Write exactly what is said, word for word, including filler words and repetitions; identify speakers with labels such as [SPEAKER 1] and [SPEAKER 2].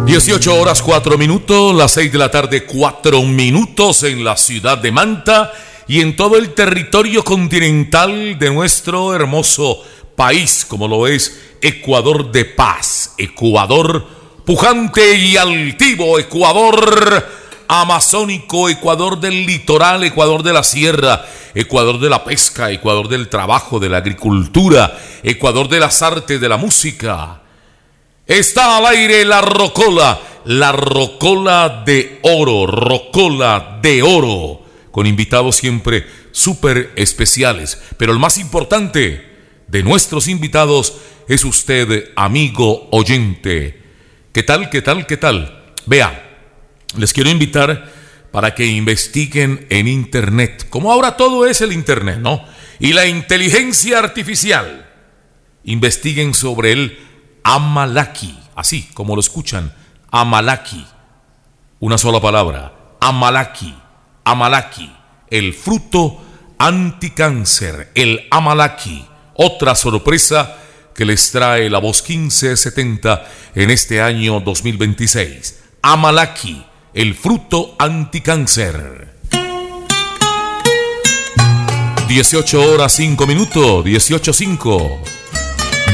[SPEAKER 1] dieciocho horas cuatro minutos, las seis de la tarde cuatro minutos en la ciudad de Manta y en todo el territorio continental de nuestro hermoso país, como lo es Ecuador de paz, Ecuador pujante y altivo, Ecuador amazónico, Ecuador del litoral, Ecuador de la sierra, Ecuador de la pesca, Ecuador del trabajo, de la agricultura, Ecuador de las artes, de la música. Está al aire la rocola, la rocola de oro, rocola de oro, con invitados siempre súper especiales. Pero el más importante de nuestros invitados es usted, amigo oyente. ¿Qué tal, qué tal, qué tal? Vea, les quiero invitar para que investiguen en internet, como ahora todo es el internet, ¿no? Y la inteligencia artificial. Investiguen sobre el Amalaki, así como lo escuchan, Amalaki, una sola palabra, Amalaki, Amalaki, el fruto anticáncer, el Amalaki, otra sorpresa que les trae la Voz quince setenta en este año dos mil veintiséis, Amalaki, el fruto anticáncer. dieciocho horas cinco minutos, dieciocho cinco.